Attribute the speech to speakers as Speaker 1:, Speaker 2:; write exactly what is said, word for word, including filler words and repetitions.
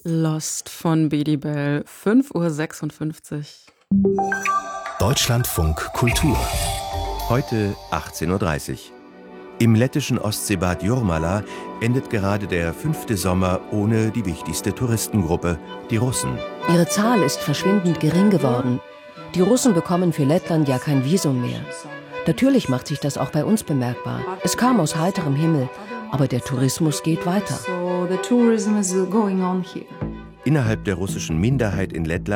Speaker 1: Lost von Bedi Bell, fünf Uhr sechsundfünfzig.
Speaker 2: Deutschlandfunk Kultur.
Speaker 3: Heute achtzehn Uhr dreißig. Im lettischen Ostseebad Jurmala endet gerade der fünfte Sommer ohne die wichtigste Touristengruppe, die Russen.
Speaker 4: Ihre Zahl ist verschwindend gering geworden. Die Russen bekommen für Lettland ja kein Visum mehr. Natürlich macht sich das auch bei uns bemerkbar. Es kam aus heiterem Himmel, aber der Tourismus geht weiter.
Speaker 3: Innerhalb der russischen Minderheit in Lettland